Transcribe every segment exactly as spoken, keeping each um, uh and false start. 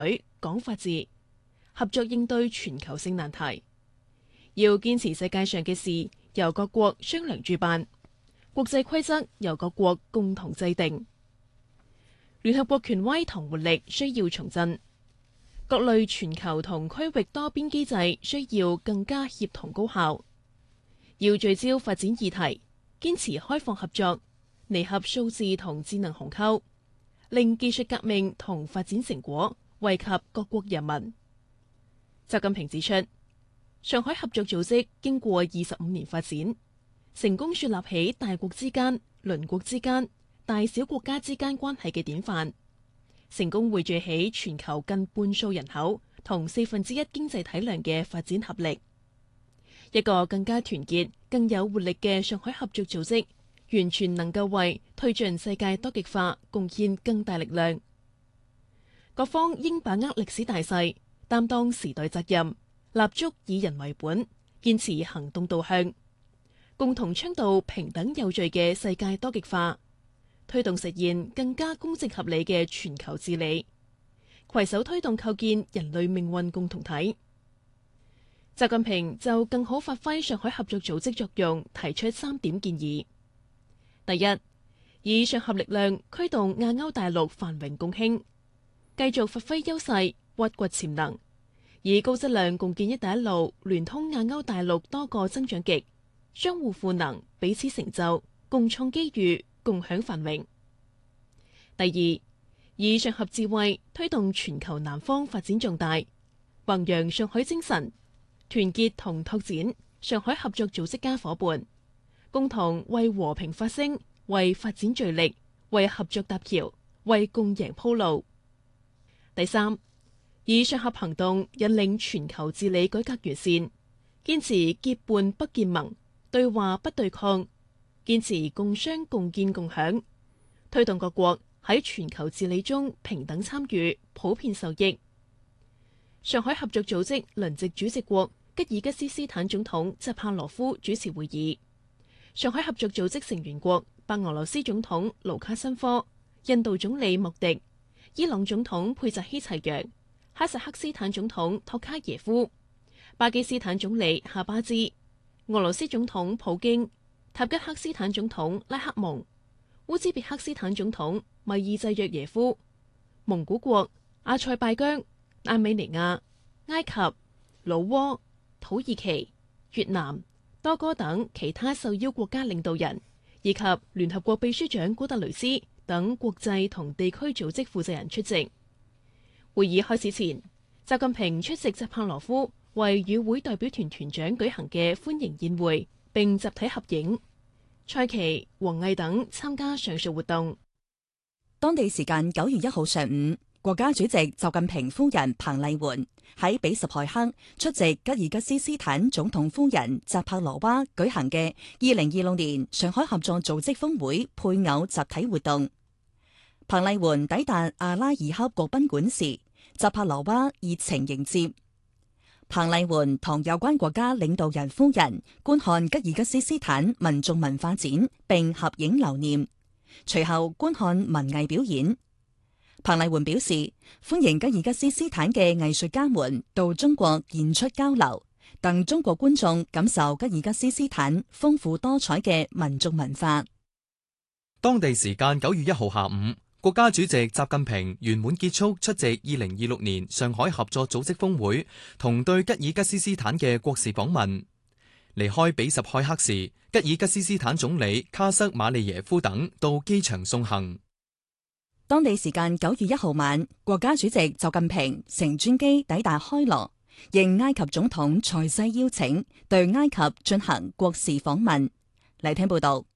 講法治，合作應對全球性難題。要堅持世界上嘅事由各國商量主辦，國際規則由各國共同制定。聯合國權威同活力需要重振，各類全球同區域多邊機制需要更加協同高效。要聚焦發展議題，堅持開放合作，彌合數字同智能鴻溝，令技術革命同發展成果惠及各國人民。習近平指出，上海合作組織經過二十五年發展，成功樹立起大國之間、鄰國之間、大小國家之間關係嘅典範，成功匯聚起全球近半數人口同四分之一經濟體量嘅發展合力。一個更加團結、更有活力嘅上海合作組織，完全能夠為推進世界多極化貢獻更大力量。各方應把握歷史大勢，擔當時代責任，立足以人為本，堅持行動導向，共同倡導平等有序嘅世界多極化，推動實現更加公正合理嘅全球治理，攜手推動構建人類命運共同體。習近平就更好發揮上海合作組織作用，提出三點建議。第一，以上合力量驅動亞歐大陸繁榮共興，繼續發揮優勢，挖掘潛能，以高質量共建一帶一路，聯通亞歐大陸多個增長極，相互賦能，彼此成就，共創機遇，共享繁榮。第二，以上合智慧推動全球南方發展壯大，弘揚上海精神，團結同拓展上海合作組織家伙伴，共同為和平發聲，為發展聚力，為合作搭橋，為共贏鋪路。第三，以上合行動引領全球治理改革完善，堅持結伴不結盟，對話不對抗，堅持共商共建共享，推動各國喺全球治理中平等參與，普遍受益。上海合作組織輪值主席國吉爾吉斯斯坦總統扎帕羅夫主持會議，上海合作組織成員國白俄羅斯總統盧卡申科、印度總理莫迪、伊朗總統佩扎希齊揚、哈薩克斯坦總統托卡耶夫、巴基斯坦總理夏巴茲、俄羅斯總統普京、塔吉克斯坦總統拉克蒙、烏茲別克斯坦總統米爾濟約耶夫、蒙古國、阿塞拜疆、亞美尼亞、埃及、老撾、土耳其、越南、多哥等其他受邀國家領導人，以及聯合國秘書長古特雷斯等國際同地區組織負責人出席。會議開始前，習近平出席扎帕羅夫為與會代表團團長舉行嘅歡迎宴會，並集體合影。蔡奇、王毅等參加上述活動。 當地時間九月一號上午，國家主席習近平夫人彭麗媛喺比什凱克出席吉爾吉斯斯坦總統夫人扎帕羅娃舉行嘅二零二六年上海合作組織峰會配偶集體活動。彭麗媛抵達阿拉爾克國賓館時，扎帕羅娃熱情迎接。彭麗媛同有關國家領導人夫人觀看吉爾吉斯斯坦民眾文化展，並合影留念。隨後觀看文藝表演。彭麗媛表示，歡迎吉爾吉斯斯坦嘅藝術家們到中國演出交流，等中國觀眾感受吉爾吉斯斯坦豐富多彩嘅民族文化。 當地時間九月一號下午，國家主席習近平圓滿結束出席二零二六年上海合作組織峰會同對吉爾吉斯斯坦嘅國事訪問。離開比什凱克時，吉爾吉斯斯坦總理卡塞馬利耶夫等到機場送行。 當地時間九月一號晚，國家主席習近平乘專機抵達開羅，應埃及總統塞西邀請，對埃及進行國事訪問。嚟聽報道。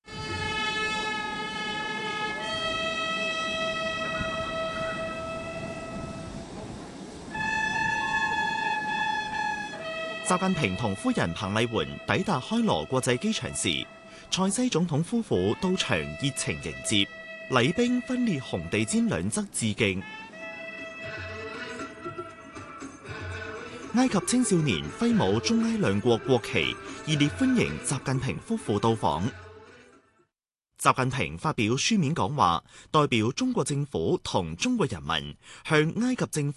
習近平同夫人彭麗媛抵達開羅國際機場時，塞西總統夫婦到場熱情迎接，禮兵分列紅地毯兩側致敬。埃及青少年揮舞中埃兩國國旗，熱烈歡迎習近平夫婦到訪。 習近平發表書面講話，代表中國政府同中國人民向埃及政府